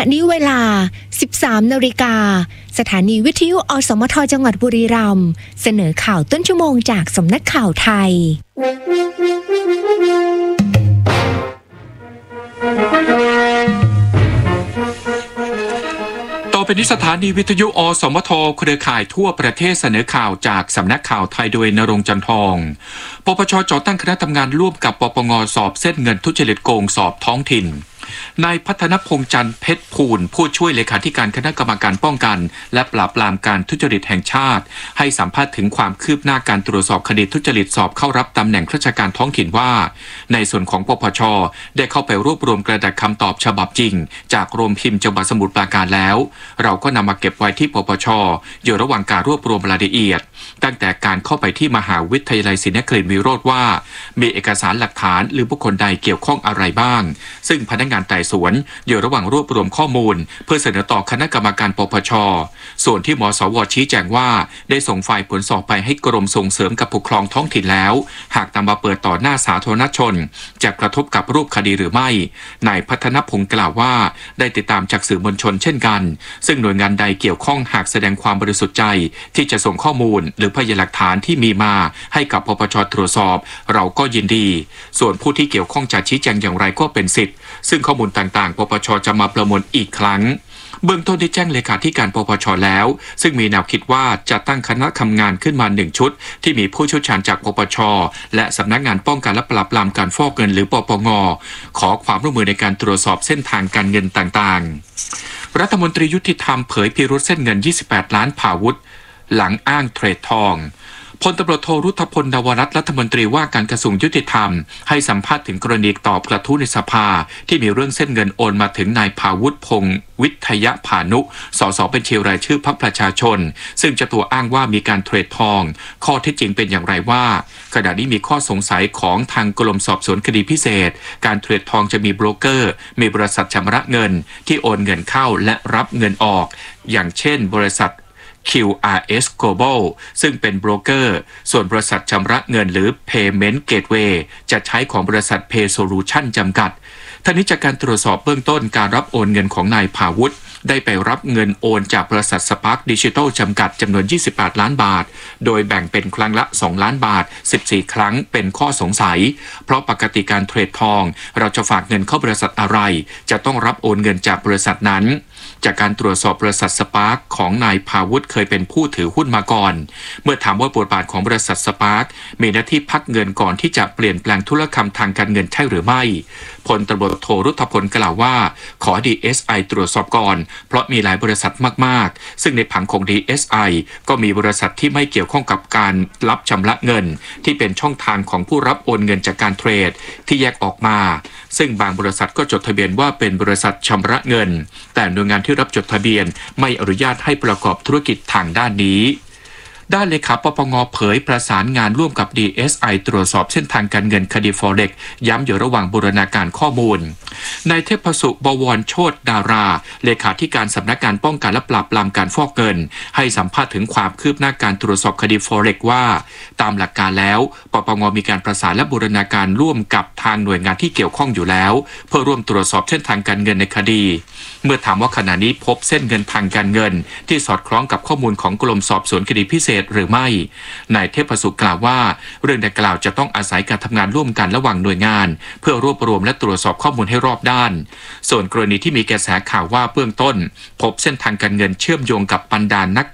นี้เวลา 13 นาฬิกาสถานีวิทยุอสมทจังหวัดบุรีรัมย์เสนอข่าวต้นชั่วโมงจากสำนักข่าวไทยต่อไปนี้สถานีวิทยุอสมทเครือข่ายทั่วประเทศเสนอข่าวจากสำนักข่าวไทยโดยณรงค์ จันทอง ปปช.ตั้งคณะทำงานร่วมกับปปง.สอบเส้นเงินทุจริตโกงสอบท้องถิ่นนายพัฒนพงษ์จันทร์เพชรภูลผู้ช่วยเลขาธิการคณะกรรมการป้องกันและปราบปรามการทุจริตแห่งชาติให้สัมภาษณ์ถึงความคืบหน้าการตรวจสอบคดีทุจริตสอบเข้ารับตำแหน่งราชการท้องถิ่นว่าในส่วนของปปช.ได้เข้าไปรวบรวมกระดาษคำตอบฉบับจริงจากโรงพิมพ์จังหวัดสมุทรปราการแล้วเราก็นำมาเก็บไว้ที่ปปช.อยู่ระหว่างการรวบรวมรายละเอียดตั้งแต่การเข้าไปที่มหาวิทยาลัยศรีนครินทร์วิโรธว่ามีเอกสารหลักฐานหรือบุคคลใดเกี่ยวข้องอะไรบ้างซึ่งพนักงานไต่สวนอยู่ระหว่างรวบรวมข้อมูลเพื่อเสนอต่อคณะกรรมการปปช.ส่วนที่มสว.ชี้แจงว่าได้ส่งไฟล์ผลสอบไปให้กรมส่งเสริมการปกครองท้องถิ่นแล้วหากนำมาเปิดต่อหน้าสาธารณชนจะกระทบกับรูปคดีหรือไม่นายพัฒนพงษ์กล่าวว่าได้ติดตามจากสื่อมวลชนเช่นกันซึ่งหน่วยงานใดเกี่ยวข้องหากแสดงความบริสุทธิ์ใจที่จะส่งข้อมูลหรือพยานหลักฐานที่มีมาให้กับปปช.ตรวจสอบเราก็ยินดีส่วนผู้ที่เกี่ยวข้องจะชี้แจงอย่างไรก็เป็นสิทธิ์ซึ่งข้อมูลต่างๆปปช.จะมาประมวลอีกครั้งเบื้องต้นได้แจ้งเลขาธิการปปช.แล้วซึ่งมีแนวคิดว่าจะตั้งคณะทำงานขึ้นมา1ชุดที่มีผู้เชี่ยวชาญจากปปช.และสำนักงานป้องกันและปราบปรามการฟอกเงินหรือปปง.ขอความร่วมมือในการตรวจสอบเส้นทางการเงินต่างๆรัฐมนตรียุติธรรมเผยพิรุธเส้นเงิน28ล้านพาวุธหลังอ้างเทรดทองพลตำรวจโทรุทธพล นวรัตน์รัฐมนตรีว่าการกระทรวงยุติธรรมให้สัมภาษณ์ถึงกรณีตอบกระทู้ในสภาที่มีเรื่องเส้นเงินโอนมาถึงนายภาวุฒิพงศ์วิทยพานุสสบัญชีรายชื่อพรรคประชาชนซึ่งเจ้าตัวอ้างว่ามีการเทรดทองข้อเท็จจริงเป็นอย่างไรว่าขณะนี้มีข้อสงสัยของทางกรมสอบสวนคดีพิเศษการเทรดทองจะมีโบรกเกอร์มีบริษัทชำระเงินที่โอนเงินเข้าและรับเงินออกอย่างเช่นบริษัทQRS Global ซึ่งเป็นโบรกเกอร์ส่วนบริษัทชำระเงินหรือ Payment Gateway จะใช้ของบริษัท Pay Solution จำกัดทั้งนี้จากการตรวจสอบเบื้องต้นการรับโอนเงินของนายภาวุฒิได้ไปรับเงินโอนจากบริษัท Spark Digital จำกัดจำนวน28ล้านบาทโดยแบ่งเป็นครั้งละ2ล้านบาท14ครั้งเป็นข้อสงสัยเพราะปกติการเทรดทองเราจะฝากเงินเข้าบริษัทอะไรจะต้องรับโอนเงินจากบริษัทนั้นจากการตรวจสอบบริษัท Spark ของนายภาวุฒิเคยเป็นผู้ถือหุ้นมาก่อนเมื่อถามว่าบทบาทของบริษัท Spark มีหน้าที่พักเงินก่อนที่จะเปลี่ยนแปลงธุรกรรมทางการเงินใช่หรือไม่พลตำรวจโทรุทธพลกล่าวว่าขอ DSI ตรวจสอบก่อนเพราะมีหลายบริษัทมากๆซึ่งในผังของ DSI ก็มีบริษัทที่ไม่เกี่ยวข้องกับการรับชำระเงินที่เป็นช่องทางของผู้รับโอนเงินจากการเทรดที่แยกออกมาซึ่งบางบริษัทก็จดทะเบียนว่าเป็นบริษัทชำระเงินแต่หน่วยงานที่รับจดทะเบียนไม่อนุญาตให้ประกอบธุรกิจทางด้านนี้ด้านเลขาปปง.เผยประสานงานร่วมกับ DSI ตรวจสอบเส้นทางการเงินคดี Forex ย้ำอยู่ระหว่างบูรณาการข้อมูลนายเทพสุบวรโชติดาราเลขาธิการสำนักงานป้องกันและปราบปรามการฟอกเงินให้สัมภาษณ์ถึงความคืบหน้าการตรวจสอบคดี Forex ว่าตามหลักการแล้วปปง.มีการประสานและบูรณาการร่วมกับทางหน่วยงานที่เกี่ยวข้องอยู่แล้วเพื่อร่วมตรวจสอบเส้นทางการเงินในคดีเมื่อถามว่าขณะนี้พบเส้นเงินทางการเงินที่สอดคล้องกับข้อมูลของกรมสอบสวนคดีพิเศษหรือไม่นายเทพสุกล่าวว่าเรื่องดังกล่าวจะต้องอาศัยการทำงานร่วมกันระหว่างหน่วยงานเพื่อรวบรวมและตรวจสอบข้อมูลให้รอบด้านส่วนกรณีที่มีกระแสข่าวว่าเบื้องต้นพบเส้นทางการเงินเชื่อมโยงกับบรรดานัก